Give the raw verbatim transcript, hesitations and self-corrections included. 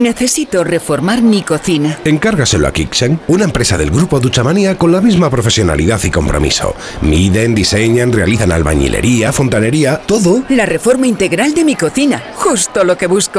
Necesito reformar mi cocina. Encárgaselo a Kixen, una empresa del grupo Duchamania con la misma profesionalidad y compromiso. Miden, diseñan, realizan albañilería, fontanería, todo. La reforma integral de mi cocina. Justo lo que busco.